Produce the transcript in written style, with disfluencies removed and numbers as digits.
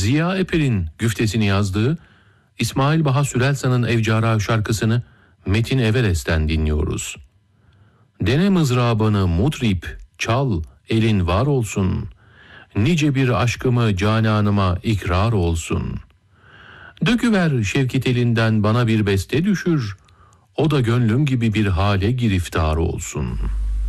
Ziya Eper'in güftesini yazdığı İsmail Baha Sürelsan'ın Evcara şarkısını Metin Everest'ten dinliyoruz. Dene mızrabını mutrip, çal, elin var olsun. Nice bir aşkımı cananıma ikrar olsun. Döküver Şevket elinden bana bir beste düşür. O da gönlüm gibi bir hale giriftar olsun.''